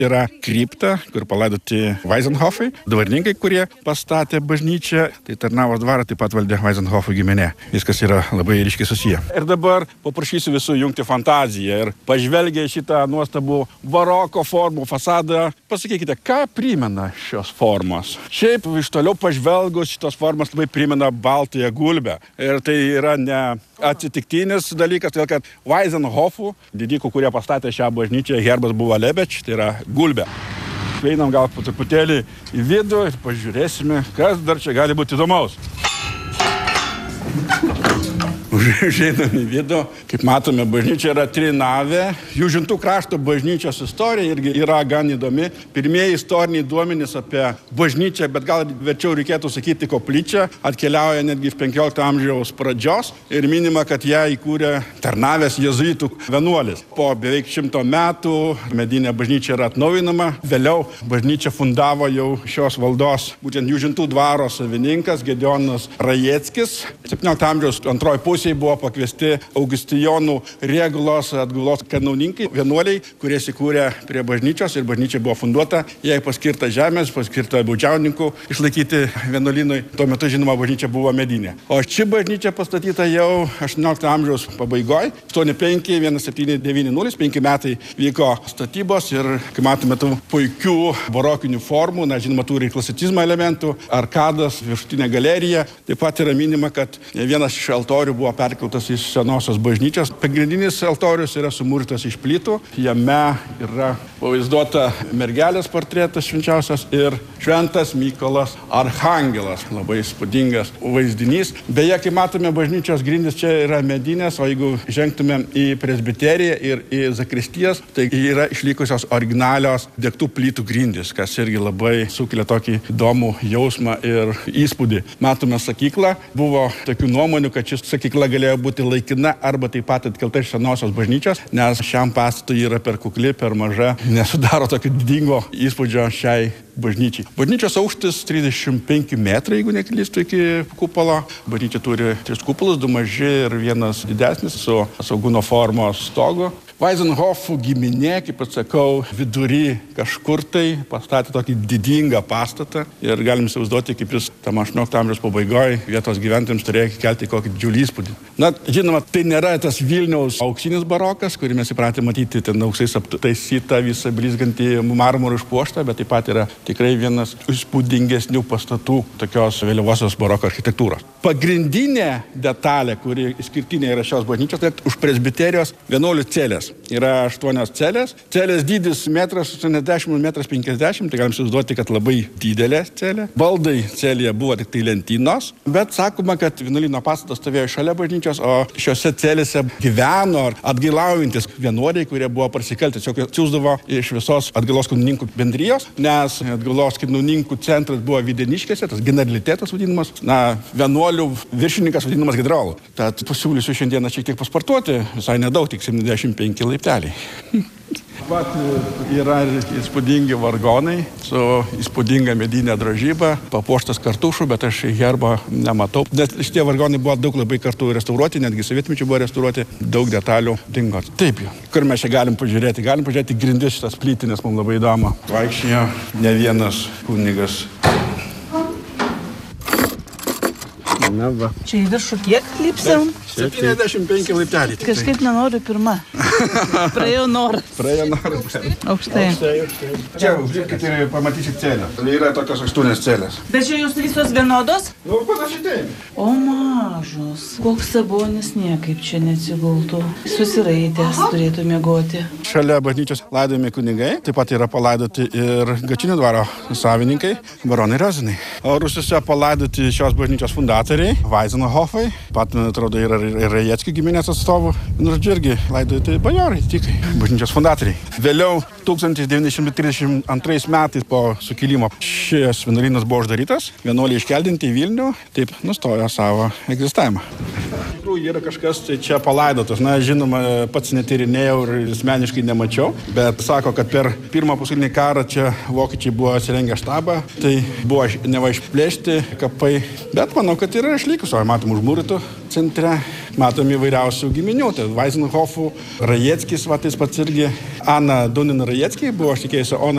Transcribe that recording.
yra kripta, kur palaidoti Weisenhofai, dvarininkai, kurie pastatė bažnyčią. Tai Tarnavos dvarą taip pat valdė Weisenhofų giminė. Viskas yra labai ryškiai susiję. Ir dabar paprašysiu visų jungti fantaziją ir pažvelgę šitą nuostabų baroko formų fasadą, pasakykite, ką primena šios formos. Šiaip iš toliau pažvelgus šitos formos labai primena baltąją gulbę. Ir tai yra ne atsitiktinis dalykas, todėl kad Weisenhofų didikų, kurie pastatė šią bažnyčią, herbas buvo Lebeč, tai yra gulbė. Einam gal po truputėlį į vidų ir pažiūrėsime, kas dar čia gali būti įdomaus. Užeinam į vidų. Kaip matome, bažnyčia yra trinavė. Jūžintų krašto bažnyčios istorija irgi yra gan įdomi. Pirmieji istoriniai duomenys apie bažnyčią, bet gal verčiau reikėtų sakyti koplyčią, atkeliauja netgi iš 15 amžiaus pradžios ir minima, kad ją įkūrė Tarnavės jėzuitų vienuolis. Po beveik 100 metų medinė bažnyčia yra atnaujinama. Vėliau bažnyčią fundavo jau šios valdos, būtent Jūžintų dvaro savininkas Gedionas Rajeckis. 17 amžiaus antroji pusė buvo pakviesti Augustijonų Regulos atgulos kanauninkai, vienuoliai, kurie įsikūrė prie bažnyčios ir bažnyčia buvo funduota. Jai paskirta žemės, paskirta baudžiauninkų išlaikyti vienuolynui. Tuo metu, žinoma, bažnyčia buvo medinė. O ši bažnyčia pastatyta jau 18 amžiaus pabaigoje. 85-1790, 5 metai vyko statybos ir, kaip matome, tų puikių barokinių formų, žinoma, turi klasicizmo elementų, arkadas, viršutinė galerija. Taip pat yra minima, kad vienas iš altorių buvo perkeltas iš senosios bažnyčios. Pagrindinis altorius yra sumūrytas iš plytų. Jame yra pavaizduota mergelės portretas švenčiausias ir šventas Mykolas Archangelas. Labai įspūdingas vaizdinys. Beje, kai matome, bažnyčios grindys čia yra medinės, o jeigu žengtume į presbiteriją ir į zakristijas, tai yra išlikusios originalios degtų plytų grindys, kas irgi labai sukelia tokį įdomų jausmą ir įspūdį. Matome sakyklą. Buvo tokių nuomonių, kad šis sakykla galėjo būti laikina arba taip pat atkelta iš senosios bažnyčios, nes šiam pastatui yra per kukli, per maža, nesudaro tokio didingo įspūdžio šiai bažnyčiai. Bažnyčios aukštis 35 metrai, jeigu neklystu, iki kupolo. Bažnyčia turi 3 kupolus, 2 maži ir 1 didesnis su saugūno formos stogu. Weisenhofų giminė, kaip atsakau, vidury kažkur tai pastatė tokį didingą pastatą ir galim įsivaizduoti, kaip jis tam 18 amžiaus pabaigoje vietos gyventojams turėjo kelti kokį didžiulį įspūdį. Na, žinoma, tai nėra tas Vilniaus auksinis barokas, kurį mes įpratę matyti ten auksais aptaisytą, visą blizgantį marmurą išpuoštą, bet taip pat yra tikrai vienas įspūdingesnių pastatų tokios vėlyvosios baroko architektūros. Pagrindinė detalė, kuri išskirtinė yra šios bažnyčios, tai už presbiterijos vienuolių celės. Yra 8 celės. Celės dydis 1,80 m, tai galim įsivaizduoti, kad labai didelė celė. Baldai celėje buvo tik tai lentynos, bet sakoma, kad vienuolyno pastatas stovėjo šalia bažnyčios, o šiose celėse gyveno atgailaujantis vienuoliai, kurie buvo prasikelti. Tiesiog atsiųsdavo iš visos atgailos kanunininkų bendrijos, nes atgailos kanunininkų centras buvo Videniškėse, tas generalitetas vadinamas, vienuolių viršininkas vadinamas generolu. Tad pasiūlysiu šiandieną šiek tiek pasportuoti, visai nedaug, tik 75 laipteliai. Pat yra įspūdingi vargonai su įspūdinga medinė drožyba, papuoštas kartušu, bet aš herbo nematau. Net šitie vargonai buvo daug labai kartų restauruoti, netgi sovietmečiu buvo restauruoti, daug detalių dingo. Taip, kur mes čia galim pažiūrėti? Galim pažiūrėti grindis šitas plytinės, mums labai įdomu. Vaikščiojo ne vienas kunigas. Na va. Čia į viršų kiek lipsim? 75 laipteliai. Kažkaip nenoriu pirma. Praėjau norą. Aukštai. Čia užlipkite ir pamatysit celę. Tai yra tokios 8 celės. Bet čia jūs visos vienodos? Panašiai taip. O mažos. Koks sabonis niekaip čia neatsigultų. Susiraitęs turėtų miegoti. Šalia bažnyčios laidojami kunigai. Taip pat yra palaidoti ir Gačinių dvaro savininkai, baronai Rozinai. O Rusiuose palaidoti šios bažnyčios fundatoriai, Weisenhofai. Pat, man atrodo, yra ir Rajeckių giminės atstovų. Nors irgi laidoti bajorai, tikai bažnyčios fundatoriai. Vėliau 1932 metais po sukilimo šis vienuolynas buvo uždarytas. Vienuoliai iškeldinti į Vilnių, taip nustojo savo egzistavimą. Iš tikrųjų yra kažkas čia palaidotas. Na, žinoma, pats netyrinėjau ir asmeniškai nemačiau, bet sako, kad per Pirmą pasaulinį karą čia vokiečiai buvo atsirengę štabą, tai buvo neva išplėšti kapai, bet manau, kad yra išlikus, o matom užmūrytų centre, matom įvairiausių giminių, tai Weisenhofų, Rajeckis, va, tais pats irgi Ana Dunin Rajeckį, buvo aš tikėjusi Ona